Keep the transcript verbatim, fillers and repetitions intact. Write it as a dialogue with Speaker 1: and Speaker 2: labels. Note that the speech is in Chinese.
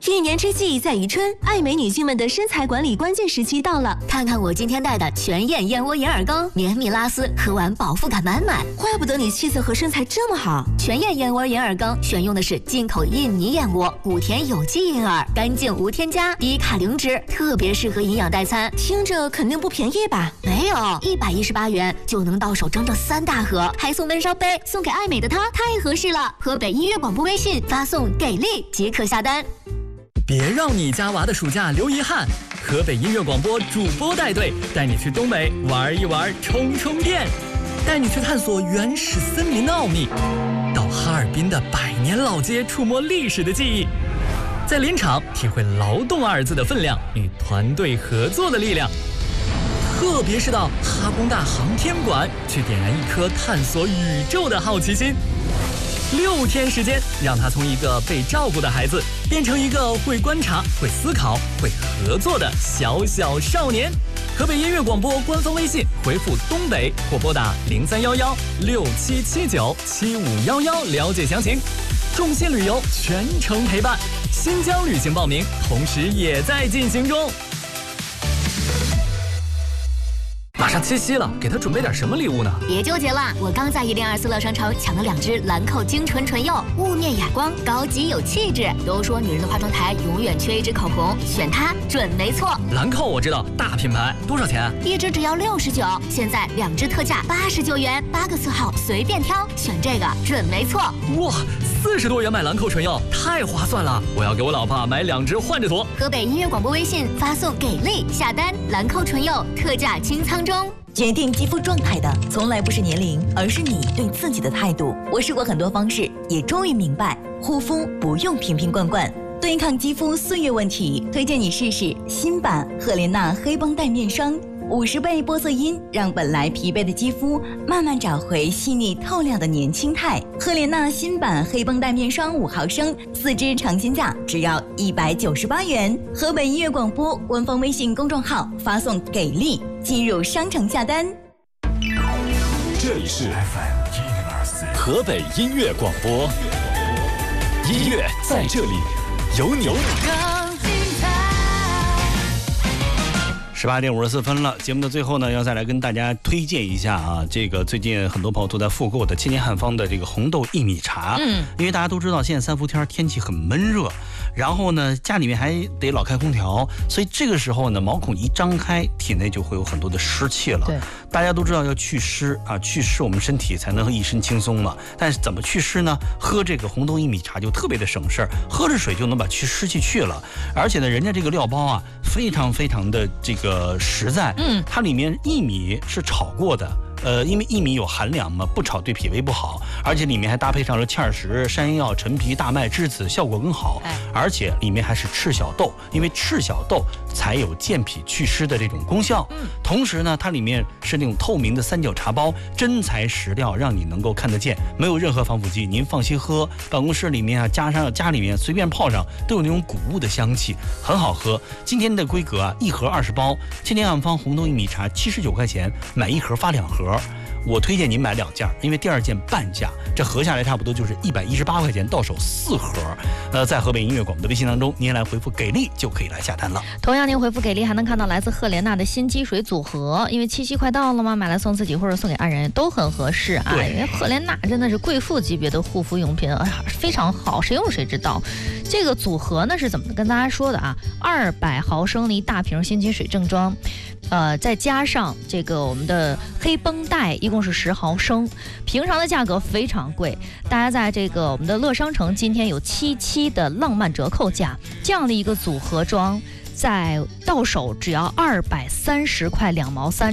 Speaker 1: 一年之计在于春，爱美女性们的身材管理关键时期到了。
Speaker 2: 看看我今天带的全燕燕窝银耳羹，绵密拉丝，喝完饱腹感满满。
Speaker 1: 怪不得你气色和身材这么好。
Speaker 2: 全燕燕窝银耳羹选用的是进口印尼燕窝，谷田有机银耳，干净无添加，低卡零脂，特别适合营养代餐。
Speaker 1: 听着肯定不便宜吧？
Speaker 2: 没有，一百一十八元就能到手整整三大盒，还送温烧杯，送给爱美的她太合适了。河北音乐广播微信发送给力即可下单。
Speaker 3: 别让你家娃的暑假留遗憾，河北音乐广播主播带队带你去东北玩一玩，充充电，带你去探索原始森林的奥秘，到哈尔滨的百年老街触摸历史的记忆，在林场体会劳动二字的分量与团队合作的力量，特别是到哈工大航天馆去点燃一颗探索宇宙的好奇心。六天时间，让他从一个被照顾的孩子变成一个会观察、会思考、会合作的小小少年。河北音乐广播官方微信回复东北或拨打零三幺幺六七七九七五幺幺了解详情。众信旅游全程陪伴，新疆旅行报名同时也在进行中。马上七夕了，给他准备点什么礼物呢？
Speaker 2: 别纠结了，我刚在一零二四乐商城抢了两支兰蔻精纯唇釉，雾面哑光，高级有气质。都说女人的化妆台永远缺一支口红，选它准没错。
Speaker 3: 兰蔻我知道，大品牌，多少钱？
Speaker 2: 一支只要六十九，现在两支特价八十九元，八个色号随便挑，选这个准没错。
Speaker 3: 哇，四十多元买兰蔻唇釉，太划算了！我要给我老婆买两支换着涂。
Speaker 2: 河北音乐广播微信发送给力下单，兰蔻唇釉特价清仓中。
Speaker 4: 决定肌肤状态的从来不是年龄，而是你对自己的态度。我试过很多方式，也终于明白，护肤不用瓶瓶罐罐。对抗肌肤岁月问题，推荐你试试新版赫莲娜黑绷带面霜，五十倍玻色因，让本来疲惫的肌肤慢慢找回细腻透亮的年轻态。赫莲娜新版黑绷带面霜五毫升，四支尝鲜价只要一百九十八元。河北音乐广播官方微信公众号发送给力，进入商城下单。
Speaker 5: 这里是 F M 一零二四河北音乐广播，音乐在这里，有你。
Speaker 6: 十八点五十四分了，节目的最后呢，要再来跟大家推荐一下啊，这个最近很多朋友都在复购的千年汉方的这个红豆薏米茶。嗯，因为大家都知道现在三伏天天气很闷热，然后呢家里面还得老开空调，所以这个时候呢毛孔一张开，体内就会有很多的湿气了。对，大家都知道要祛湿啊，祛湿我们身体才能一身轻松嘛。但是怎么祛湿呢？喝这个红豆薏米茶就特别的省事儿，喝着水就能把去湿气去了。而且呢，人家这个料包啊，非常非常的这个。呃，实在，嗯，它里面薏米是炒过的，呃，因为薏米有寒凉嘛，不炒对脾胃不好，而且里面还搭配上了芡实、山药、陈皮、大麦、栀子，效果更好。哎，而且里面还是赤小豆，因为赤小豆才有健脾祛湿的这种功效。嗯，同时呢，它里面是那种透明的三角茶包，真材实料，让你能够看得见，没有任何防腐剂，您放心喝。办公室里面啊，加上家里面随便泡上，都有那种谷物的香气，很好喝。今天的规格啊，一盒二十包，千年汉方红豆薏米茶七十九块钱，买一盒发两盒。我推荐您买两件，因为第二件半价，这合下来差不多就是一百一十八块钱，到手四盒。呃，在河北音乐广播的微信当中，您来回复给力就可以来下单了。
Speaker 7: 同样，您回复给力还能看到来自赫莲娜的新积水组合，因为七夕快到了嘛，买来送自己或者送给爱人都很合适啊。因为赫莲娜真的是贵妇级别的护肤用品，哎呀，非常好，谁用谁知道。这个组合呢是怎么跟大家说的啊？二百毫升的一大瓶新积水正装。呃，再加上这个我们的黑绷带，一共是十毫升，平常的价格非常贵。大家在这个我们的乐商城今天有七七的浪漫折扣价，这样的一个组合装，在到手只要二百三十块两毛三。